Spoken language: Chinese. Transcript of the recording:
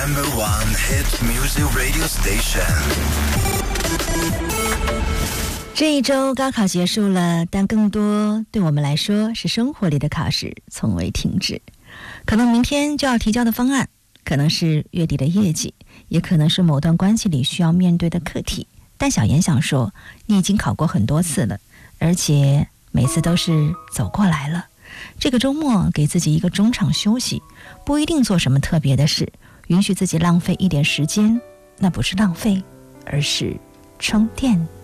#1 hit music radio station。 这一周高考结束了，但更多对我们来说是生活里的考试从未停止。可能明天就要提交的方案，可能是月底的业绩，也可能是某段关系里需要面对的课题。但小妍想说，你已经考过很多次了，而且每次都是走过来了。这个周末给自己一个中场休息，不一定做什么特别的事，允许自己浪费一点时间，那不是浪费，而是充电。